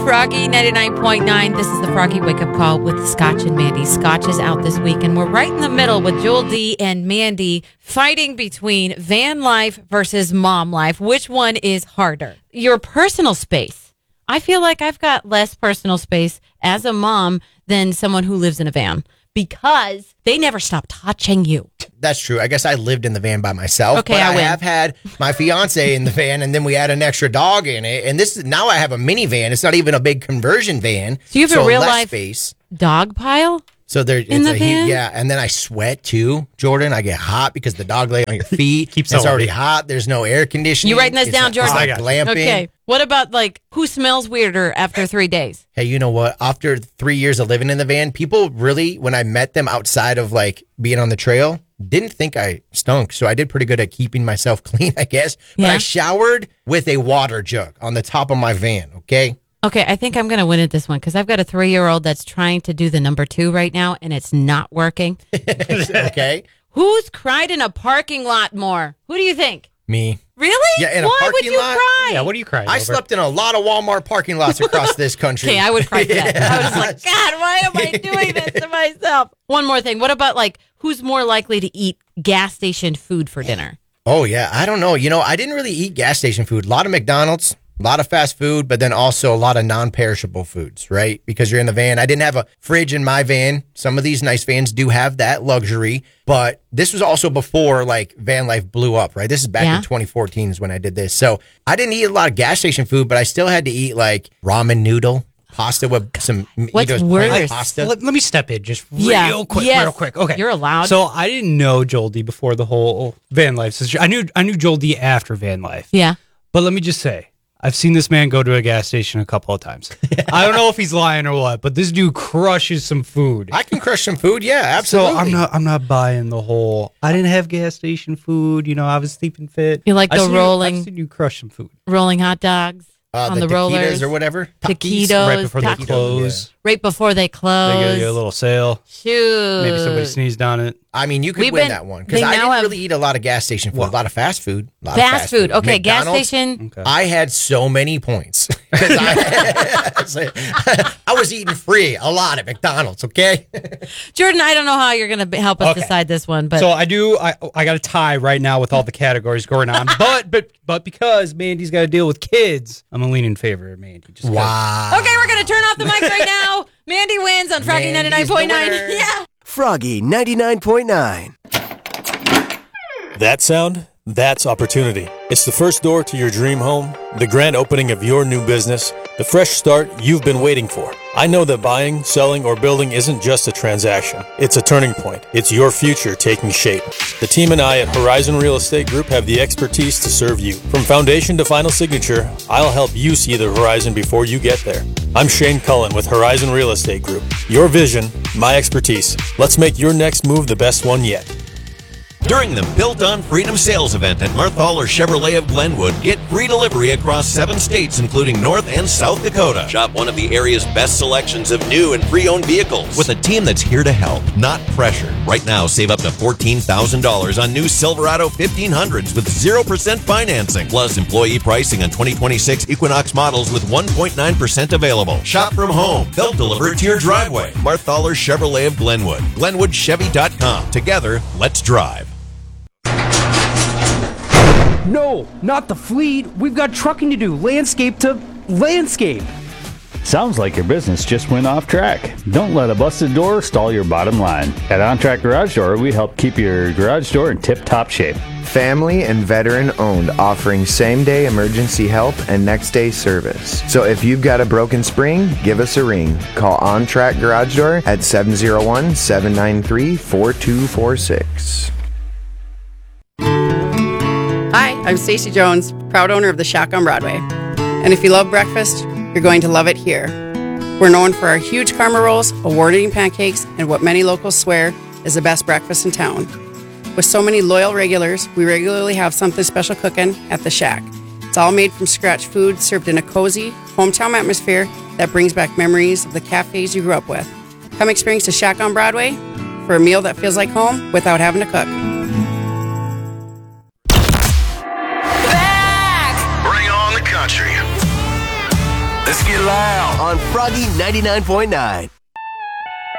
Froggy 99.9. This is the Froggy Wake Up Call with Scotch and Mandy. Scotch is out this week, and we're right in the middle with Joel D and Mandy fighting between van life versus mom life. Which one is harder? Your personal space. I feel like I've got less personal space as a mom than someone who lives in a van because they never stop touching you. That's true. I guess I lived in the van by myself. Okay, but I win. have had my fiance in the van, and then we had an extra dog in it. And this is now I have a minivan. It's not even a big conversion van. So you have a real less life space. dog pile? So there, in the van? Yeah, and then I sweat too, Jordan. I get hot because the dog lay on your feet. Keeps it's on already it. hot. There's no air conditioning. You writing this It's down, not- Jordan? It's I not got glamping. Okay. What about who smells weirder after 3 days? Hey, you know what? After 3 years of living in the van, people really, when I met them outside of being on the trail, didn't think I stunk. So I did pretty good at keeping myself clean, I guess. But Yeah. I showered with a water jug on the top of my van, okay? Okay, I think I'm going to win at this one because I've got a 3-year-old that's trying to do the number 2 right now, and it's not working. Okay? Who's cried in a parking lot more? Who do you think? Me. Really? Yeah, in a Why would parking you lot? cry? Yeah, what are you crying I over? slept in a lot of Walmart parking lots across this country. Okay, I would cry to that. I was like, God, why am I doing this to myself? One more thing. What about who's more likely to eat gas station food for dinner? Oh, yeah. I don't know. I didn't really eat gas station food. A lot of McDonald's, a lot of fast food, but then also a lot of non-perishable foods, right? Because you're in the van. I didn't have a fridge in my van. Some of these nice vans do have that luxury, but this was also before van life blew up, right? This is back in 2014 is when I did this. So I didn't eat a lot of gas station food, but I still had to eat ramen noodle, pasta with some What's Ito's worse? plain pasta. Let me step in just Yeah. real quick, Yes. real quick. Okay, You're allowed. So I didn't know Joel D before the whole van life situation. I knew Joel D after van life. Yeah. But let me just say, I've seen this man go to a gas station a couple of times. I don't know if he's lying or what, but this dude crushes some food. I can crush some food. Yeah, absolutely. So I'm not buying the whole. I didn't have gas station food. I was sleeping fit. You like the rolling- I've seen you crush some food Rolling hot dogs on the taquitas rollers or whatever. Taquitos. right before they tacos. close. Right before they They close. give you a little sale. Shoot. Maybe somebody sneezed on it. I mean, you could We've win been- that one because they I now didn't have- really eat a lot of gas station food, a lot of fast food. Fast food. Okay, gas McDonald's, station. Okay. I had so many points 'Cause I was eating free a lot at McDonald's. Okay, Jordan, I don't know how you're going to help us Okay. decide this one, but So I got a tie right now with all the categories going on, but because Mandy's got to deal with kids, I'm gonna lean in favor of Mandy. Just 'cause. wow. okay, we're going to turn off the mic right now. Mandy wins on Froggy Mandy's the 99.9. winner. Yeah. Froggy 99.9. That sound? That's opportunity. It's the first door to your dream home, the grand opening of your new business, the fresh start you've been waiting for. I know that buying, selling, or building isn't just a transaction. It's a turning point. It's your future taking shape. The team and I at Horizon Real Estate Group have the expertise to serve you. From foundation to final signature, I'll help you see the horizon before you get there. I'm Shane Cullen with Horizon Real Estate Group. Your vision, my expertise. Let's make your next move the best one yet. During the Built on Freedom sales event at Marthaler Chevrolet of Glenwood, get free delivery across 7 states, including North and South Dakota. Shop one of the area's best selections of new and pre-owned vehicles with a team that's here to help, not pressure. Right now, save up to $14,000 on new Silverado 1500s with 0% financing, plus employee pricing on 2026 Equinox models with 1.9% available. Shop from home. They'll deliver it to your driveway. Marthaler Chevrolet of Glenwood. GlenwoodChevy.com. Together, let's drive. No, not the fleet. We've got trucking to do. Landscape to landscape. Sounds like your business just went off track. Don't let a busted door stall your bottom line. At On Track Garage Door, we help keep your garage door in tip-top shape. Family and veteran owned, offering same-day emergency help and next-day service. So if you've got a broken spring, give us a ring. Call On Track Garage Door at 701-793-4246. Hi, I'm Stacey Jones, proud owner of the Shack on Broadway. And if you love breakfast, you're going to love it here. We're known for our huge karma rolls, award-winning pancakes, and what many locals swear is the best breakfast in town. With so many loyal regulars, we regularly have something special cooking at the Shack. It's all made from scratch food served in a cozy, hometown atmosphere that brings back memories of the cafes you grew up with. Come experience the Shack on Broadway for a meal that feels like home without having to cook. Bring on the country. Let's get loud. on Froggy 99.9.